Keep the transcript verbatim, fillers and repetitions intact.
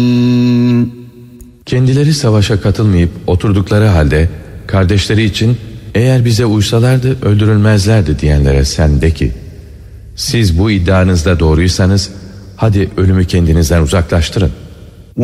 Kendileri savaşa katılmayıp oturdukları halde kardeşleri için eğer bize uysalardı öldürülmezlerdi diyenlere sen de ki, siz bu iddianızda doğruysanız hadi ölümü kendinizden uzaklaştırın.